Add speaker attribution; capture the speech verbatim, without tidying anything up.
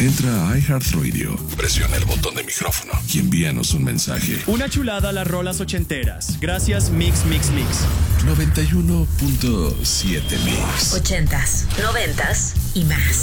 Speaker 1: Entra a iHeartRadio, presiona el botón de micrófono y envíanos un mensaje.
Speaker 2: Una chulada a las rolas ochenteras. Gracias Mix Mix Mix.
Speaker 1: noventa y uno punto siete Mix.
Speaker 3: Ochentas, noventas y más.